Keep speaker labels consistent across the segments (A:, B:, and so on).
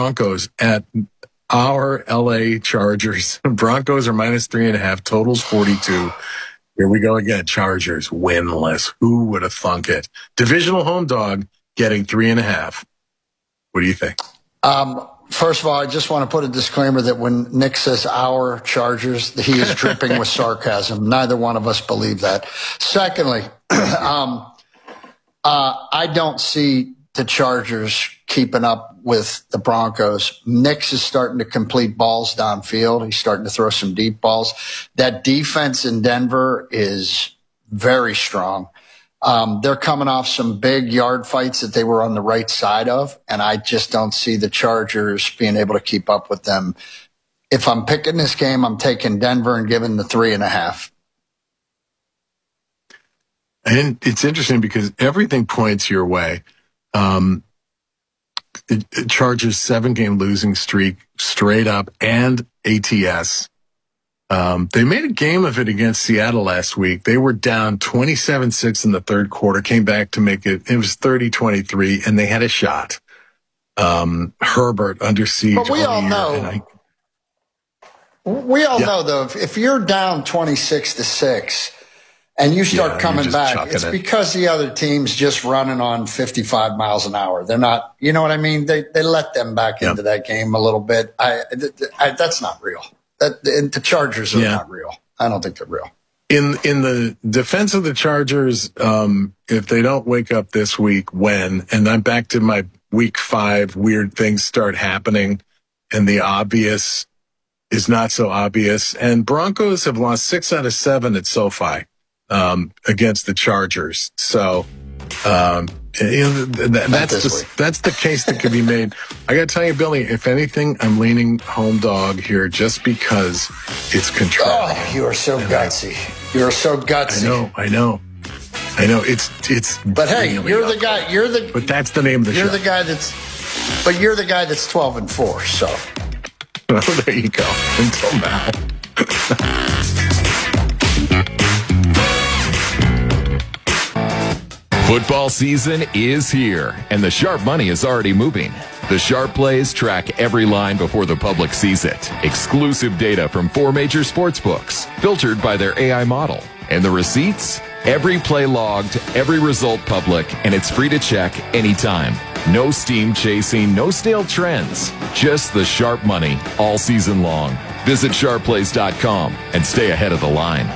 A: Broncos at our LA Chargers. Broncos are minus 3.5. Totals 42. Here we go again. Chargers winless. Who would have thunk it? Divisional home dog getting 3.5. What do you think?
B: First of all, I just want to put a disclaimer that when Nick says our Chargers, he is dripping with sarcasm. Neither one of us believe that. Secondly, I don't see the Chargers keeping up with the Broncos. Nick's is starting to complete balls downfield. He's starting to throw some deep balls. That defense in Denver is very strong. They're coming off some big yard fights that they were on the right side of, and I just don't see the Chargers being able to keep up with them. If I'm picking this game, I'm taking Denver and giving the 3.5.
A: And it's interesting because everything points your way. Chargers 7-game losing streak straight up and ATS. They made a game of it against Seattle last week. They were down 27-6 in the third quarter, came back to make it. It was 30-23, and they had a shot. Herbert under siege.
B: But we all know. We all know, though, if you're down 26-6 and you start coming back, it's because the other team's just running on 55 miles an hour. They're not, you know what I mean? They let them back into that game a little bit. That's not real. The Chargers are not real. I don't think they're real.
A: In the defense of the Chargers, if they don't wake up this week, when, and I'm back to my week 5, weird things start happening and the obvious is not so obvious. And Broncos have lost 6 out of 7 at SoFi against the Chargers. So that's the case that can be made. I got to tell you, Billy, if anything, I'm leaning home dog here just because it's contrarian.
B: Oh, you are so gutsy. You are so gutsy.
A: I know. It's.
B: But hey,
A: really
B: you're the guy.
A: But that's the name of the show.
B: You're the guy that's 12-4. So.
A: Well, there you go. Until now.
C: Football season is here, and the sharp money is already moving. The Sharp Plays track every line before the public sees it. Exclusive data from 4 major sports books, filtered by their AI model. And the receipts? Every play logged, every result public, and it's free to check anytime. No steam chasing, no stale trends. Just the sharp money all season long. Visit sharpplays.com and stay ahead of the line.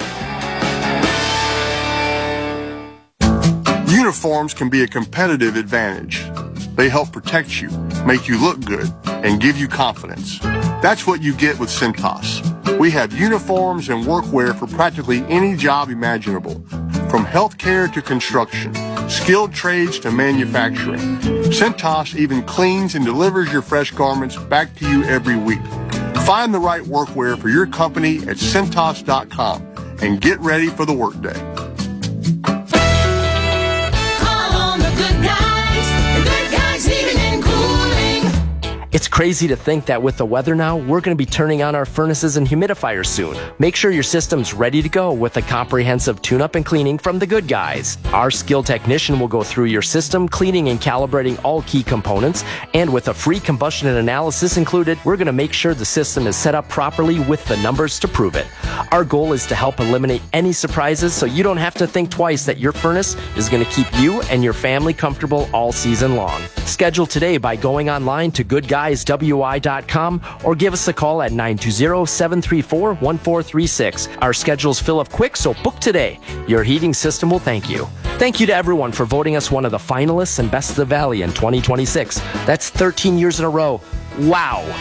D: Uniforms can be a competitive advantage. They help protect you, make you look good, and give you confidence. That's what you get with Cintas. We have uniforms and workwear for practically any job imaginable, from healthcare to construction, skilled trades to manufacturing. Cintas even cleans and delivers your fresh garments back to you every week. Find the right workwear for your company at Cintas.com and get ready for the workday.
E: It's crazy to think that with the weather now, we're going to be turning on our furnaces and humidifiers soon. Make sure your system's ready to go with a comprehensive tune-up and cleaning from the Good Guys. Our skilled technician will go through your system, cleaning and calibrating all key components, and with a free combustion analysis included, we're going to make sure the system is set up properly with the numbers to prove it. Our goal is to help eliminate any surprises so you don't have to think twice that your furnace is going to keep you and your family comfortable all season long. Schedule today by going online to goodguyswi.com or give us a call at 920-734-1436. Our schedules fill up quick, so book today. Your heating system will thank you. Thank you to everyone for voting us one of the finalists and Best of the Valley in 2026. That's 13 years in a row. Wow.